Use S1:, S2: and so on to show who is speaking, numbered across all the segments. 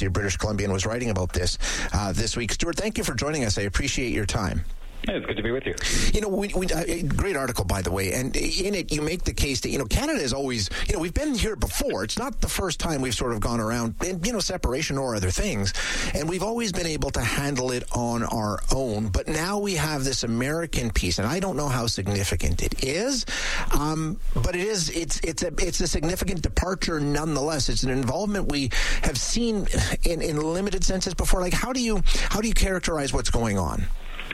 S1: University of British Columbia and was writing about this this week. Stuart, thank you for joining us. I appreciate your time.
S2: Hey, it's good to be with you.
S1: You know, great article, by the way, and in it you make the case that, Canada is always, we've been here before. It's not the first time we've sort of gone around, separation or other things, and we've always been able to handle it on our own. But now we have this American piece, and I don't know how significant it is, but it's a significant departure nonetheless. It's an involvement we have seen in limited senses before. Like, how do you characterize what's going on?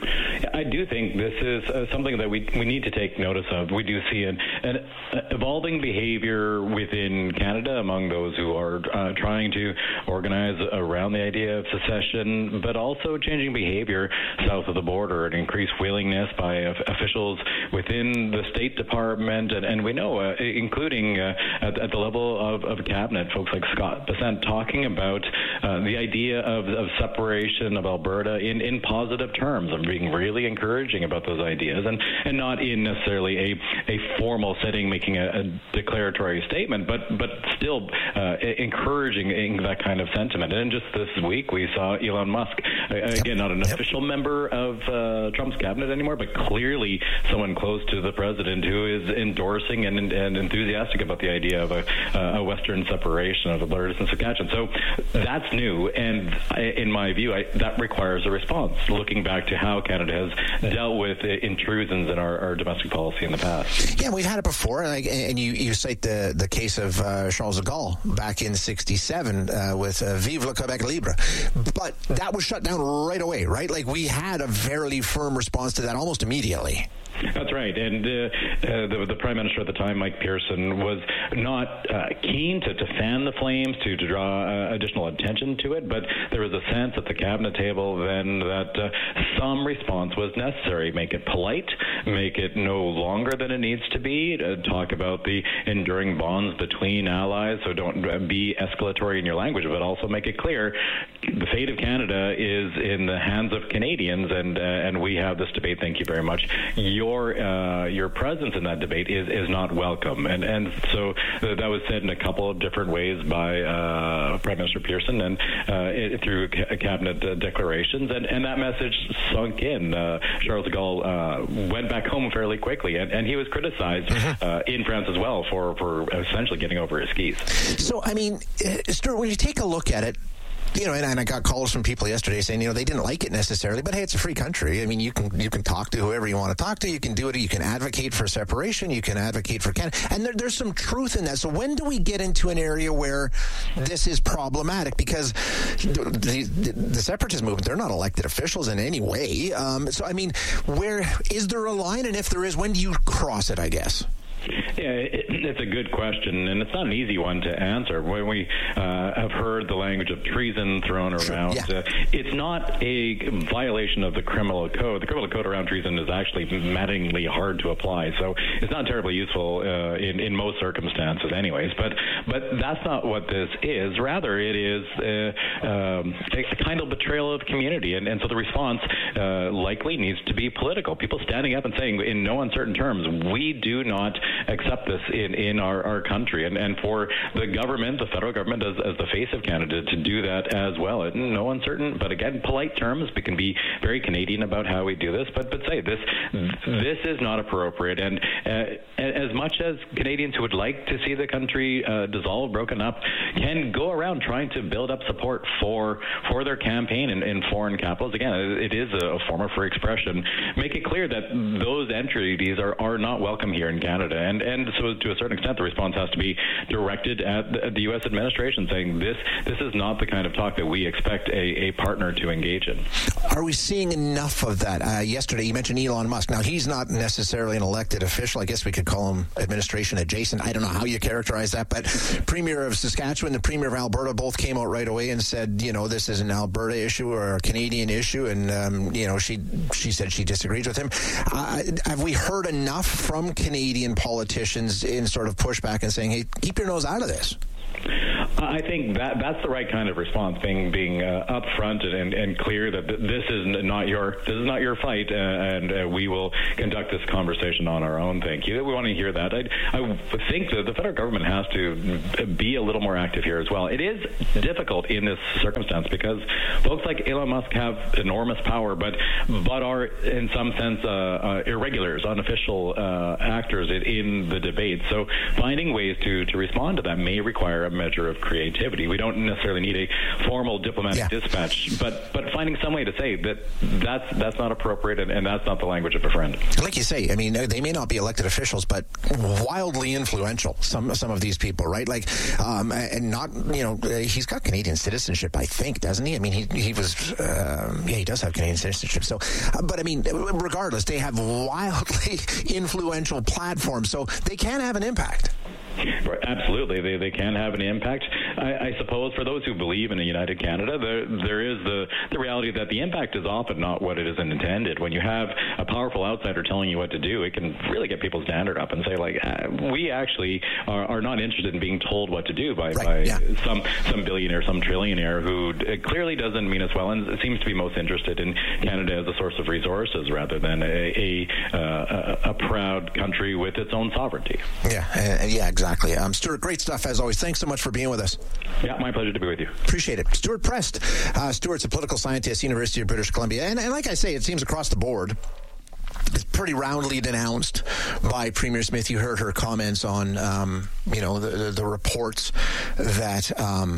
S2: I do think this is something that we need to take notice of. We do see an evolving behavior within Canada among those who are trying to organize around the idea of secession, but also changing behavior south of the border, an increased willingness by officials within the State Department, and we know, including at the level of cabinet, folks like Scott Bessent talking about the idea of separation of Alberta in positive terms. I'm being really encouraging about those ideas, and not in necessarily a formal setting making a declaratory statement, but still encouraging that kind of sentiment. And just this week we saw Elon Musk, again, not an official member of Trump's cabinet anymore, but clearly someone close to the president who is endorsing and enthusiastic about the idea of a Western separation of Alberta and Saskatchewan. So that's new, and in my view, that requires a response, looking back to how Canada has dealt with intrusions in our domestic policy in the past.
S1: Yeah, we've had it before, and you cite the case of Charles de Gaulle back in '67 with Vive le Québec Libre, but that was shut down right away, right? Like, we had a fairly firm response to that almost immediately.
S2: That's right, and the Prime Minister at the time, Mike Pearson, was not keen to fan the flames, to draw additional attention to it, but there was a sense at the cabinet table then that some response was necessary. Make it polite, make it no longer than it needs to be, talk about the enduring bonds between allies, so don't be escalatory in your language, but also make it clear the fate of Canada is in the hands of Canadians, and we have this debate. Thank you very much. Your presence in that debate is not welcome, and so that was said in a couple of different ways by Prime Minister Pearson and through cabinet declarations, and that message sunk in. Charles de Gaulle went back home fairly quickly, and he was criticized in France as well for essentially getting over his skis.
S1: So, I mean, Stuart, when you take a look at it, and I got calls from people yesterday saying, they didn't like it necessarily, but hey, it's a free country. I mean, you can talk to whoever you want to talk to. You can do it. You can advocate for separation. You can advocate for Canada. And there's some truth in that. So when do we get into an area where this is problematic? Because the separatist movement, they're not elected officials in any way. So, I mean, where is there a line? And if there is, when do you cross it, I guess?
S2: Yeah, it's a good question, and it's not an easy one to answer. When we have heard the language of treason thrown around, it's not a violation of the criminal code. The criminal code around treason is actually maddeningly hard to apply, so it's not terribly useful in most circumstances anyways. But that's not what this is. Rather, it is a kind of betrayal of community, and so the response likely needs to be political. People standing up and saying in no uncertain terms, we do not accept this in our country, and for the government, the federal government, as the face of Canada, to do that as well. In no uncertain, but again, polite terms. We can be very Canadian about how we do this, but say this is not appropriate. And as much as Canadians who would like to see the country dissolved, broken up, can go around trying to build up support for their campaign in foreign capitals, again, it is a form of free expression. Make it clear that those entities are not welcome here in Canada. And so to a certain extent, the response has to be directed at the U.S. administration, saying this is not the kind of talk that we expect a partner to engage in.
S1: Are we seeing enough of that? Yesterday, you mentioned Elon Musk. Now, he's not necessarily an elected official. I guess we could call him administration adjacent. I don't know how you characterize that, but Premier of Saskatchewan and Premier of Alberta both came out right away and said, this is an Alberta issue or a Canadian issue, and, she said she disagrees with him. Have we heard enough from Canadian politicians in sort of pushback and saying, hey, keep your nose out of this?
S2: I think that's the right kind of response, being upfront and clear that this is not your fight, and we will conduct this conversation on our own. Thank you. We want to hear that. I think that the federal government has to be a little more active here as well. It is difficult in this circumstance because folks like Elon Musk have enormous power, but are in some sense irregulars, unofficial actors in the debate. So finding ways to respond to that may require a measure of creativity. We don't necessarily need a formal diplomatic dispatch, but finding some way to say that's not appropriate and that's not the language of a friend.
S1: Like you say, I mean, they may not be elected officials, but wildly influential. Some of these people, right? Like, and not, he's got Canadian citizenship, I think, doesn't he? I mean, he was, he does have Canadian citizenship. So, but I mean, regardless, they have wildly influential platforms, so they can have an impact.
S2: Right, absolutely, they can have an impact. I suppose for those who believe in a united Canada, there is the reality that the impact is often not what it is intended. When you have a powerful outsider telling you what to do, it can really get people's standard up and say, like, we actually are not interested in being told what to do by some billionaire, some trillionaire who clearly doesn't mean us well and seems to be most interested in Canada as a source of resources rather than a proud country with its own sovereignty.
S1: Yeah, exactly. Stuart, great stuff as always. Thanks so much for being with us.
S2: Yeah, my pleasure to be with you.
S1: Appreciate it. Stuart Prest. Stuart's a political scientist, University of British Columbia. And like I say, it seems across the board, it's pretty roundly denounced by Premier Smith. You heard her comments on, the reports that,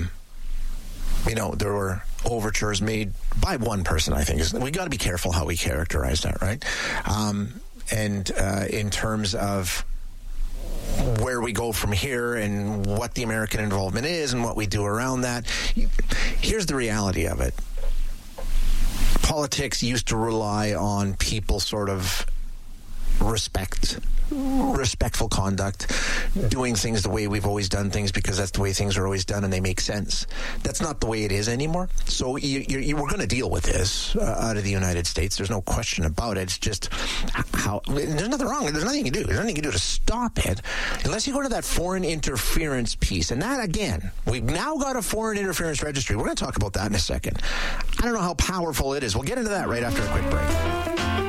S1: there were overtures made by one person, I think. We got to be careful how we characterize that, right? And in terms of where we go from here and what the American involvement is and what we do around that. Here's the reality of it. Politics used to rely on people sort of respectful conduct, doing things the way we've always done things because that's the way things are always done and they make sense. That's not the way it is anymore. So we're going to deal with this out of the United States. There's no question about it. It's just how there's nothing wrong. There's nothing you can do. There's nothing you can do to stop it unless you go to that foreign interference piece. And that, again, we've now got a foreign interference registry. We're going to talk about that in a second. I don't know how powerful it is. We'll get into that right after a quick break.